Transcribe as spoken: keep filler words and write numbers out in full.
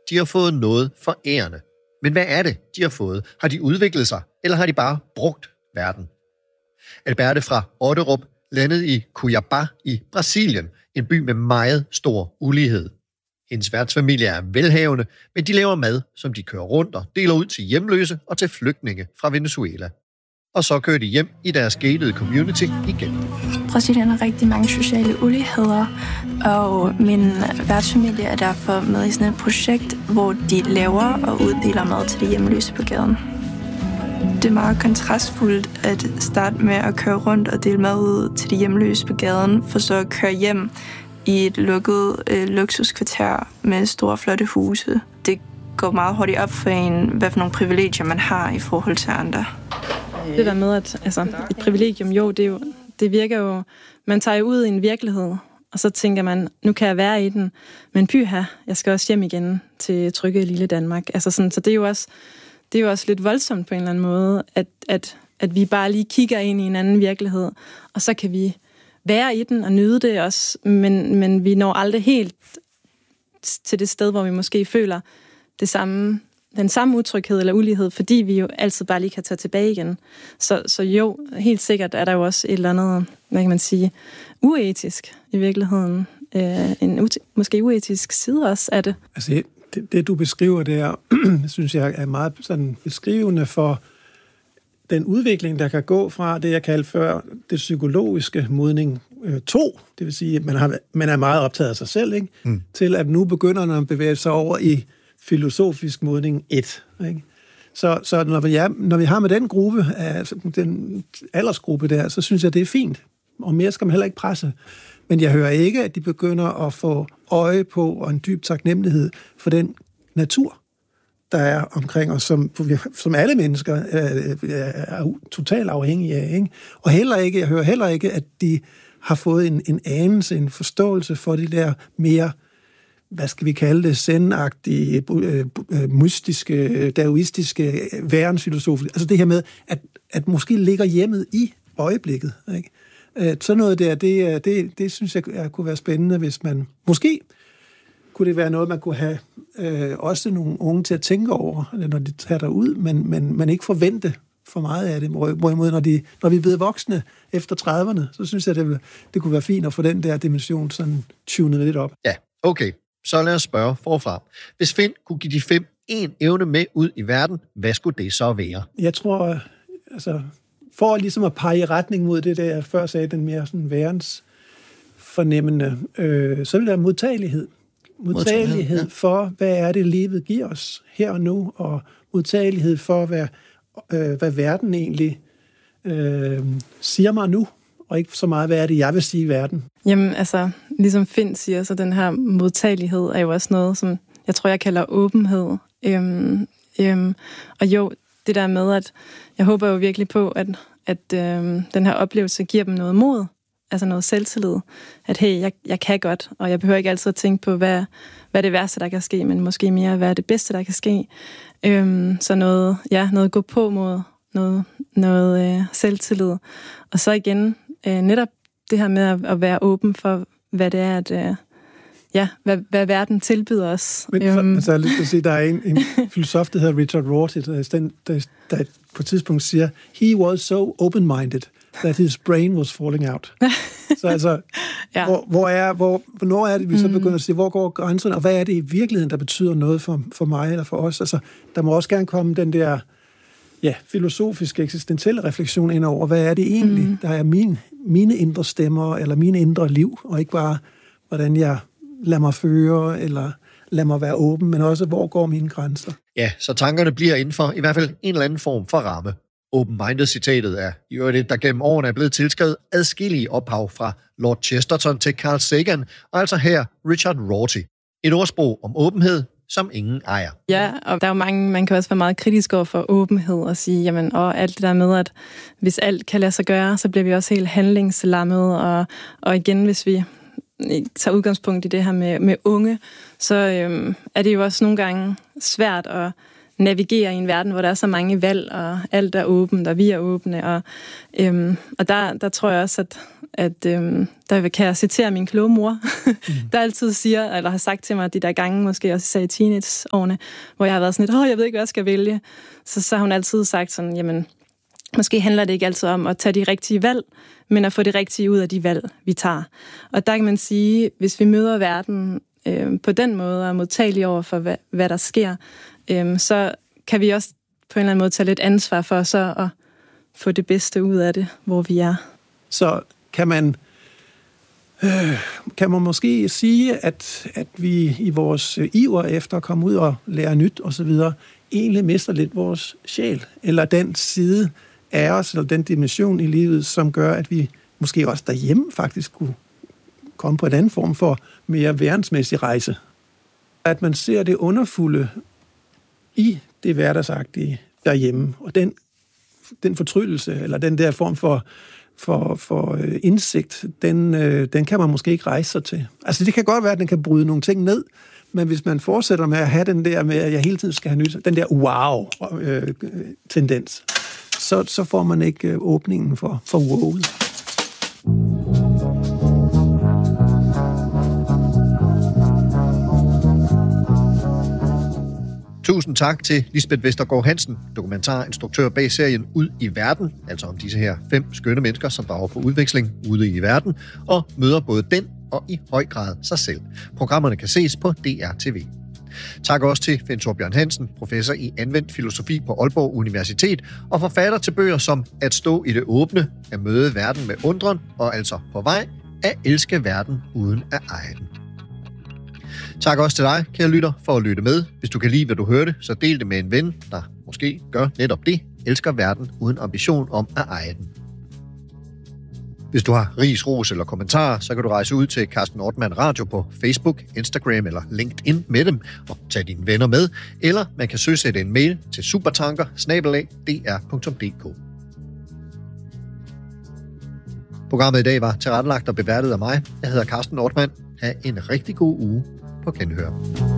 de har fået noget forærende. Men hvad er det, de har fået? Har de udviklet sig, eller har de bare brugt verden? Alberte fra Otterup landede i Cuiabá i Brasilien, en by med meget stor ulighed. Hendes værtsfamilie er velhavende, men de laver mad, som de kører rundt og deler ud til hjemløse og til flygtninge fra Venezuela. Og så kører de hjem i deres gated community igen. Brasilien har rigtig mange sociale uligheder, og min værtsfamilie er derfor med i sådan et projekt, hvor de laver og uddeler mad til de hjemløse på gaden. Det er meget kontrastfuldt at starte med at køre rundt og dele mad ud til de hjemløse på gaden, for så at køre hjem i et lukket øh, luksuskvarter med store, flotte huse. Det går meget hurtigt op for en, hvad for nogle privilegier man har i forhold til andre. Det der med, at altså, et privilegium, jo, det, er jo, det virker jo... Man tager jo ud i en virkelighed, og så tænker man, nu kan jeg være i den, men pyha, jeg skal også hjem igen til trygge lille Danmark. Altså sådan, så det er jo også... Det er jo også lidt voldsomt på en eller anden måde, at, at, at vi bare lige kigger ind i en anden virkelighed, og så kan vi være i den og nyde det også, men, men vi når aldrig helt til det sted, hvor vi måske føler det samme, den samme utryghed eller ulighed, fordi vi jo altid bare lige kan tage tilbage igen. Så, så jo, helt sikkert er der jo også et eller andet, hvad kan man sige, uetisk i virkeligheden. Øh, en ute, måske uetisk side også af det. Altså, det, det du beskriver der, synes jeg er meget sådan beskrivende for den udvikling, der kan gå fra det, jeg kaldte før det psykologiske modning øh, to, det vil sige, at man, har, man er meget optaget af sig selv, ikke? Mm. Til at nu begynder man at bevæge sig over i filosofisk modning et. Ikke? Så, så når, vi er, når vi har med den gruppe, altså den aldersgruppe der, så synes jeg, det er fint. Og mere skal man heller ikke presse. Men jeg hører ikke, at de begynder at få øje på og en dyb taknemmelighed for den natur, der er omkring os, som, som alle mennesker er, er totalt afhængige af. Ikke? Og heller ikke, jeg hører heller ikke, at de har fået en, en anelse, en forståelse for de der mere, hvad skal vi kalde det, zen-agtige, mystiske, daoistiske værensfilosofi. Altså det her med, at, at måske ligger hjemmet i øjeblikket. Ikke? Sådan noget der, det, det, det synes jeg kunne være spændende, hvis man... Måske kunne det være noget, man kunne have øh, også nogle unge til at tænke over, når de tager derud, men, men, men ikke forvente for meget af det. Hvorimod, når, de, når vi er blevet voksne efter trediverne, så synes jeg, det, det kunne være fint at få den der dimension sådan tunet lidt op. Ja, okay. Så lad os spørge forfra. Hvis Finn kunne give de fem en evne med ud i verden, hvad skulle det så være? Jeg tror, altså, for ligesom at pege i retning mod det der, jeg før sagde, den mere sådan værensfornemmende, øh, så vil der modtagelighed. Modtagelighed ja. For, hvad er det, livet giver os her og nu, og modtagelighed for, hvad, øh, hvad verden egentlig øh, siger mig nu, og ikke så meget, hvad er det, jeg vil sige i verden. Jamen, altså, ligesom Finn siger, så den her modtagelighed er jo også noget, som jeg tror, jeg kalder åbenhed. Øhm, øhm, og jo, det der med, at jeg håber jo virkelig på, at, at øhm, den her oplevelse giver dem noget mod, altså noget selvtillid, at hey, jeg, jeg kan godt, og jeg behøver ikke altid at tænke på, hvad, hvad er det værste, der kan ske, men måske mere, hvad er det bedste, der kan ske. Øhm, så noget, ja, noget gå på mod, noget, noget øh, selvtillid. Og så igen, øh, netop det her med at, at være åben for, hvad det er, at, øh, ja, hvad, hvad verden tilbyder os. Men øhm. så, så jeg har lyst til at sige, der er en, en filosof, der hedder Richard Rorty, der, der, der på et tidspunkt siger, he was so open-minded, that his brain was falling out. Så altså, ja. hvor, hvor er, hvor, hvornår er det, vi så begynder at sige, hvor går grænserne, og hvad er det i virkeligheden, der betyder noget for, for mig eller for os? Altså, der må også gerne komme den der ja, filosofiske, eksistentielle refleksion ind over, hvad er det egentlig, mm. der er min, mine indre stemmer, eller mine indre liv, og ikke bare, hvordan jeg lader mig føre, eller lader mig være åben, men også, hvor går mine grænser? Ja, så tankerne bliver inden for i hvert fald en eller anden form for ramme. Open-minded-citatet er i øvrigt det, der gennem årene er blevet tilskrevet adskillige ophav fra Lord Chesterton til Carl Sagan, og altså her Richard Rorty. Et ordsprog om åbenhed, som ingen ejer. Ja, og der er jo mange, man kan også være meget kritisk over for åbenhed og sige, jamen, og alt det der med, at hvis alt kan lade sig gøre, så bliver vi også helt handlingslammet, og, og igen, hvis vi tager udgangspunkt i det her med, med unge, så øhm, er det jo også nogle gange svært at navigere i en verden, hvor der er så mange valg, og alt er åbent, og vi er åbne, og, øhm, og der, der tror jeg også, at, at øhm, der kan jeg citere min kloge mor, mm. der altid siger, eller har sagt til mig de der gange, måske også i teenageårene, hvor jeg har været sådan lidt, åh, jeg ved ikke, hvad jeg skal vælge. Så, så har hun altid sagt sådan, jamen, måske handler det ikke altid om at tage de rigtige valg, men at få det rigtige ud af de valg, vi tager. Og der kan man sige, hvis vi møder verden øh, på den måde, og er modtagelige over for, hvad, hvad der sker, øh, så kan vi også på en eller anden måde tage lidt ansvar for så at få det bedste ud af det, hvor vi er. Så kan man, øh, kan man måske sige, at, at vi i vores iver efter at komme ud og lære nyt osv., egentlig mister lidt vores sjæl, eller den side af os, eller den dimension i livet, som gør, at vi måske også derhjemme faktisk kunne komme på en anden form for mere verdensmæssig rejse. At man ser det underfulde i det hverdagsagtige derhjemme, og den, den fortryllelse, eller den der form for, for, for indsigt, den, den kan man måske ikke rejse sig til. Altså det kan godt være, at den kan bryde nogle ting ned, men hvis man fortsætter med at have den der med, at jeg hele tiden skal have nyt, den der wow-tendens, så, så får man ikke åbningen for, for wowet. Tusind tak til Lisbeth Vestergaard Hansen, dokumentarinstruktør bag serien Ud i verden, altså om disse her fem skønne mennesker, som drager på udveksling ude i verden, og møder både den og i høj grad sig selv. Programmerne kan ses på D R T V. Tak også til Finn Thorbjørn Hansen, professor i anvendt filosofi på Aalborg Universitet, og forfatter til bøger som At stå i det åbne, At møde verden med undren, og altså På vej, At elske verden uden at eje den. Tak også til dig, kære lytter, for at lytte med. Hvis du kan lide, hvad du hørte, så del det med en ven, der måske gør netop det, elsker verden uden ambition om at eje den. Hvis du har ris, ros eller kommentarer, så kan du rejse ud til Carsten Ortmann Radio på Facebook, Instagram eller LinkedIn med dem og tage dine venner med, eller man kan søgesætte en mail til supertanker bindestreg d r punktum d k. Programmet i dag var tilrettelagt og beværtet af mig. Jeg hedder Carsten Ortmann. Ha' en rigtig god uge på genhør.